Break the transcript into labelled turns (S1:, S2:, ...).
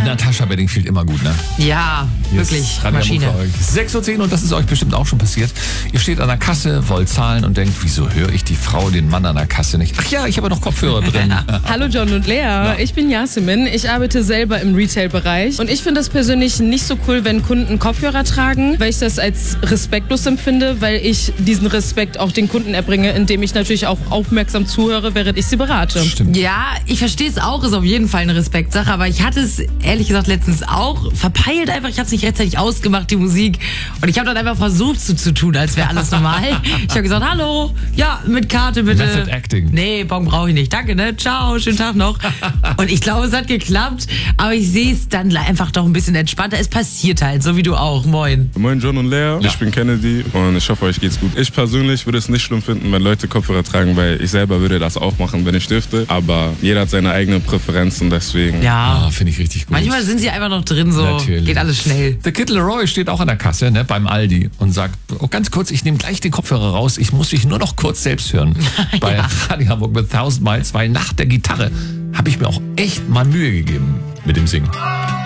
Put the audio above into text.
S1: Natascha Bedingfield immer gut, ne?
S2: Ja, wirklich. Maschine.
S1: 6:10 Uhr und das ist euch bestimmt auch schon passiert. Ihr steht an der Kasse, wollt zahlen und denkt, wieso höre ich die Frau, den Mann an der Kasse nicht? Ach ja, ich habe ja noch Kopfhörer drin.
S3: Hallo John und Lea, ich bin Yasemin. Ich arbeite selber im Retail-Bereich und ich finde das persönlich nicht so cool, wenn Kunden Kopfhörer tragen, weil ich das als respektlos empfinde, weil ich diesen Respekt auch den Kunden erbringe, indem ich natürlich auch aufmerksam zuhöre, während ich sie berate.
S1: Stimmt.
S2: Ja, ich verstehe es auch, ist auf jeden Fall eine Respektsache, aber ich hatte es ehrlich gesagt letztens auch verpeilt einfach. Ich habe es nicht rechtzeitig ausgemacht, die Musik, und ich habe dann einfach versucht so zu tun, als wäre alles normal. Ich habe gesagt, hallo, ja, mit Karte bitte.
S1: Method Acting.
S2: Nee, Bon brauche ich nicht. Danke, ne? Ciao, schönen Tag noch. Und ich glaube, es hat geklappt, aber ich sehe es dann einfach doch ein bisschen entspannter. Es passiert halt, so wie du auch. Moin.
S4: Moin John und Lea, ich bin Kennedy und ich hoffe, euch geht's gut. Ich persönlich würde es nicht schlimm finden, wenn Leute Kopfhörer tragen, weil ich selber würde das auch machen, wenn ich dürfte. Aber jeder hat seine eigenen Präferenzen, deswegen.
S2: Ja,
S1: Finde ich richtig gut.
S2: manchmal sind sie einfach noch drin, so
S1: Natürlich.
S2: geht alles schnell.
S1: Der Kid Leroy steht auch an der Kasse, ne, beim Aldi und sagt, oh, ganz kurz, ich nehme gleich den Kopfhörer raus, ich muss dich nur noch kurz selbst hören. Bei Radio Hamburg mit 1000 Miles, weil nach der Gitarre habe ich mir auch echt mal Mühe gegeben mit dem Singen.